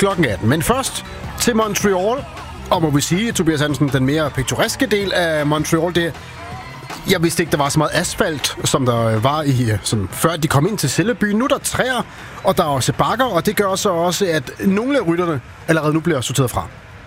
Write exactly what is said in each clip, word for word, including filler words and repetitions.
klokken atten. Men først til Montreal, og må vi sige, Tobias Hansen, den mere piktoreske del af Montreal, det jeg vidste ikke, der var så meget asfalt, som der var i, sådan, før de kom ind til Cellebyen. Nu er der træer, og der er også bakker, og det gør så også, at nogle af rytterne allerede nu bliver sorteret fra.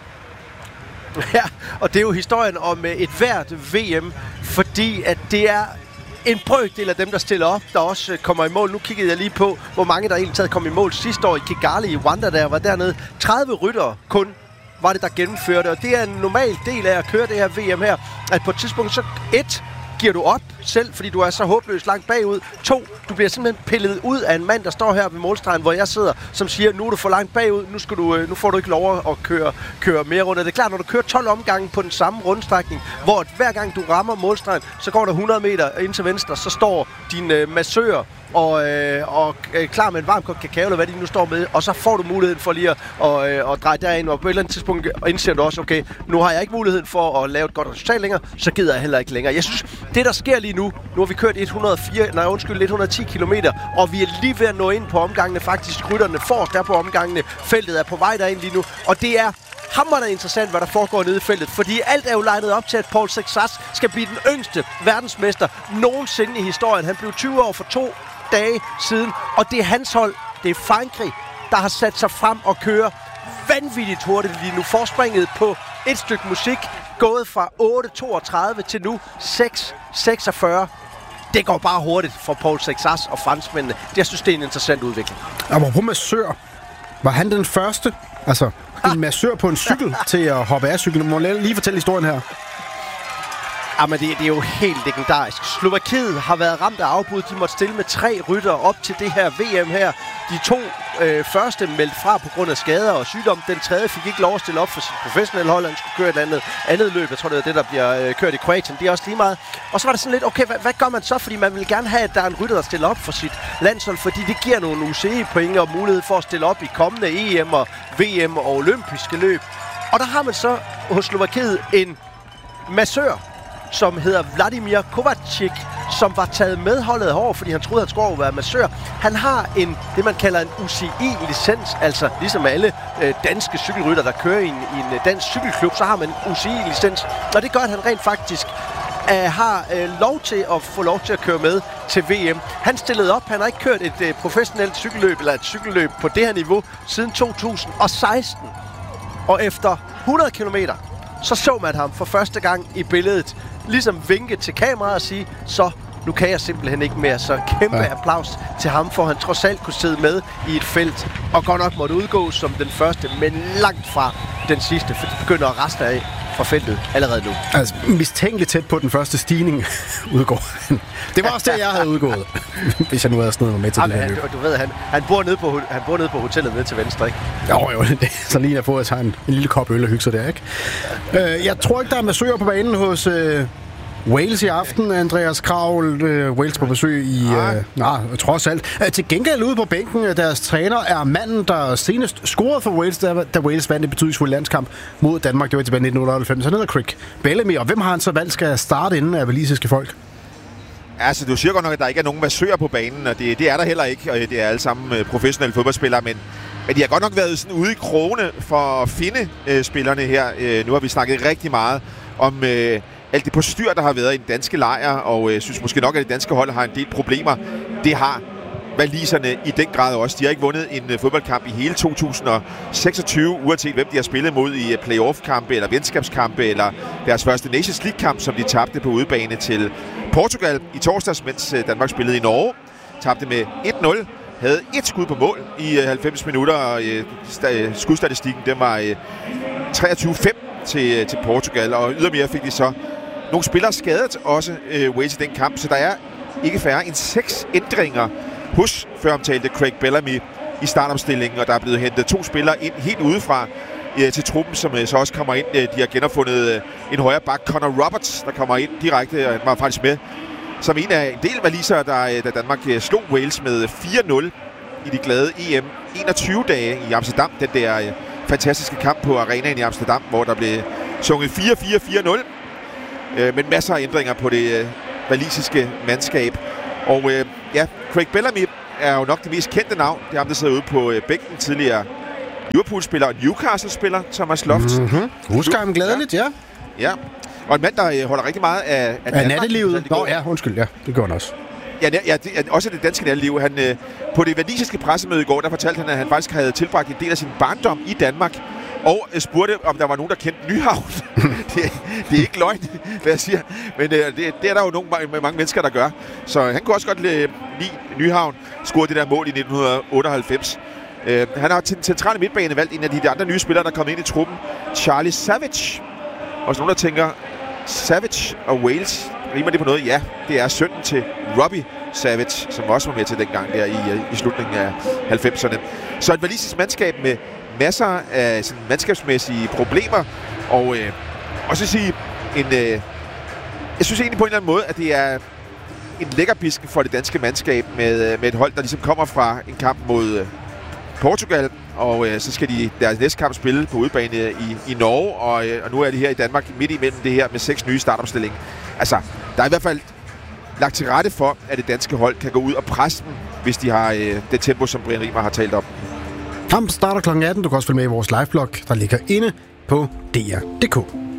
Ja, og det er jo historien om et hvert V M, fordi at det er en brøkdel af dem, der stiller op, der også kommer i mål. Nu kiggede jeg lige på, hvor mange der egentlig taget kom i mål sidste år i Kigali i Rwanda, der var dernede. tredive ryttere kun var det, der gennemførte, og det er en normal del af at køre det her V M her, at på et tidspunkt så et giver du op selv, fordi du er så håbløst langt bagud. To, du bliver simpelthen pillet ud af en mand, der står her ved målstregen, hvor jeg sidder, som siger, nu er du for langt bagud, nu, skal du, nu får du ikke lov at køre, køre mere rundt. Det er klart, når du kører tolv omgange på den samme rundstrækning, hvor at hver gang du rammer målstregen, så går der hundrede meter ind til venstre, så står din øh, massør og, øh, og øh, klar med en varm kop kakao, eller hvad de nu står med, og så får du muligheden for lige at og, øh, og dreje derind, og på et eller andet tidspunkt indser du også, okay, nu har jeg ikke muligheden for at lave et godt resultat længere, så gider jeg heller ikke længere. Jeg synes, det der sker lige nu, nu har vi kørt et hundrede og fire, nej undskyld, et hundrede og ti kilometer, og vi er lige ved at nå ind på omgangene, faktisk rytterne forrest der på omgangene, feltet er på vej derind lige nu, og det er hammerende interessant, hvad der foregår nede i feltet, fordi alt er jo legnet op til, at Paul Sexas skal blive den yngste verdensmester nogensinde i historien. Han blev tyve år for to dage siden, og det er hans hold, det er Frankrig, der har sat sig frem og kører vanvittigt hurtigt lige nu. Forspringet på et stykke musik, gået fra otte toogtredive til nu seks seksogfyrre. Det går bare hurtigt for Paul Sexas og franskmændene. Jeg synes, det er en interessant udvikling. Apropos massør, var han den første, altså en massør på en cykel til at hoppe af cyklen? Må jeg lige fortælle historien her? Jamen, det, det er jo helt legendarisk. Slovakiet har været ramt af afbud. De måtte stille med tre ryttere op til det her V M her. De to øh, første meldte fra på grund af skader og sygdom. Den tredje fik ikke lov at stille op for sit professionelle hold. Han skulle køre et andet, andet løb. Jeg tror, det er det, der bliver øh, kørt i Kroatien. Det er også lige meget. Og så var det sådan lidt, okay, hvad, hvad gør man så? Fordi man vil gerne have, at der er en rytter, der stiller op for sit landshold, fordi det giver nogle U C I-point og mulighed for at stille op i kommende E M og V M og olympiske løb. Og der har man så hos Slovakiet en massør, som hedder Vladimir Kovacic, som var taget med holdet over, fordi han troede, han skulle være massør. Han har en, det man kalder en U C I-licens, altså ligesom alle øh, danske cykelrytter, der kører i en, i en dansk cykelklub, så har man en U C I-licens. Og det gør, at han rent faktisk øh, har øh, lov til at få lov til at køre med til V M. Han stillede op, han har ikke kørt et øh, professionelt cykelløb, eller et cykelløb på det her niveau, siden to tusind og seksten. Og efter hundrede kilometer, så så man ham for første gang i billedet ligesom vinke til kameraet og sige, så nu kan jeg simpelthen ikke mere. Så kæmpe ja. applaus til ham, for han trods alt kunne sidde med i et felt, og godt nok måtte udgå som den første, men langt fra den sidste, for de begynder resten af fra feltet allerede nu. Altså, mistænkeligt tæt på den første stigning udgår han. Det var også det, jeg havde udgået, hvis jeg nu havde snedet mig med til Jamen, det her han, løb. du ved, han, han, bor nede på, han bor nede på hotellet nede til venstre, ikke? Jo, jo, det, så lige at få at tage en, en lille kop øl og hygge sig der, ikke? Ja. Øh, jeg tror ikke, der er massører på banen hos øh, Wales i aften. Andreas Kravl, øh, Wales på besøg i... Øh, nej, trods alt. Øh, til gengæld ude på bænken, deres træner er manden, der senest scorede for Wales, da, da Wales vandt en betydningsfuld landskamp mod Danmark. Det var tilbage i nitten otteoghalvfems. Han hedder Craig Bellamy, og hvem har han så valgt skal starte inden af walisiske folk? Altså, du siger godt nok, at der ikke er nogen massører på banen, og det, det er der heller ikke, og det er alle sammen professionelle fodboldspillere, men, men de har godt nok været sådan ude i krogene for at finde øh, spillerne her. Øh, nu har vi snakket rigtig meget om øh, alt det postyr, der har været i den danske lejr, og jeg øh, synes måske nok, at det danske hold har en del problemer. Det har waliserne i den grad også. De har ikke vundet en uh, fodboldkamp i hele to tusind og seksogtyve, uanset hvem de har spillet mod i uh, playoff-kampe eller venskabskampe, eller deres første Nations League-kamp, som de tabte på udebane til Portugal i torsdags, mens uh, Danmark spillede i Norge. Tabte med et nul. Havde et skud på mål i uh, halvfems minutter, og uh, st- skudstatistikken den var uh, treogtyve fem til, uh, til Portugal, og ydermere fik de så nogle spillere skadet også uh, Wales i den kamp, så der er ikke færre end seks ændringer hos føromtalte Craig Bellamy i startopstillingen, og der er blevet hentet to spillere ind helt udefra øh, til truppen, som øh, så også kommer ind. De har genopfundet øh, en højre bak, Connor Roberts, der kommer ind direkte, og han var faktisk med som en af en del walisere, der, da Danmark øh, slog Wales med fire nul i de glade E M enogtyve dage i Amsterdam. Den der øh, fantastiske kamp på arenaen i Amsterdam, hvor der blev sunget fire fire fire nul. Øh, men masser af ændringer på det øh, walisiske mandskab. Og øh, ja, Craig Bellamy er jo nok det mest kendte navn. Det er ham, der sidder ude på øh, bænken tidligere Liverpool-spiller og Newcastle-spiller, Thomas Loft. Mm-hmm. Husker ham glædeligt, ja. Ja, og en mand, der øh, holder rigtig meget af, af, Af Danmark. nattelivet. Nå ja, undskyld, ja. Det gør han også. Ja, ja det, også det danske natteliv. Han, øh, på det valisiske pressemøde i går, der fortalte han, at han faktisk havde tilbragt en del af sin barndom i Danmark, og øh, spurgte, om der var nogen, der kendte Nyhavn. det, det er ikke løgn, hvad jeg siger, men øh, det, det er der jo nogle, mange, mange mennesker, der gør. Så han kunne også godt lide Nyhavn, scorede det der mål i nitten otteoghalvfems. Øh, han har til den centrale midtbane valgt en af de andre nye spillere, der kom ind i truppen, Charlie Savage. Og så nogen, der tænker, Savage og Wales, rimer det på noget? Ja, det er sønnen til Robbie Savage, som også var med til dengang der i, i slutningen af halvfemserne. Så et walisisk mandskab med masser af sådan, mandskabsmæssige problemer, og øh, også sige, en, øh, jeg synes egentlig på en eller anden måde, at det er en lækkerbisken for det danske mandskab med, med et hold, der ligesom kommer fra en kamp mod øh, Portugal, og øh, så skal de deres næste kamp spille på udebane i, i Norge, og, øh, og nu er de her i Danmark midt imellem det her med seks nye startopstillinger. Altså, der er i hvert fald lagt til rette for, at det danske hold kan gå ud og presse dem, hvis de har øh, det tempo, som Brian Riemer har talt om. Kampen starter klokken atten. Du kan også følge med i vores liveblog, der ligger inde på D R punktum d k.